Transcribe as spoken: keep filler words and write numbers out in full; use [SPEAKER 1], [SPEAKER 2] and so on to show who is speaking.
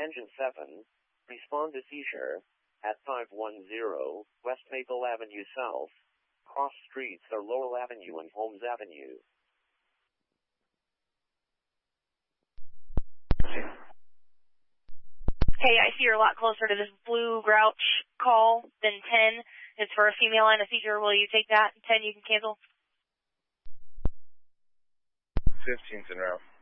[SPEAKER 1] Engine seven, respond to seizure at five one zero West Maple Avenue South. Cross streets are Laurel Avenue and Holmes Avenue.
[SPEAKER 2] Hey, I see you're a lot closer to this blue Grouch call than ten. It's for a female anesthesia. Will you take that? ten you can cancel.
[SPEAKER 3] fifteen's in route.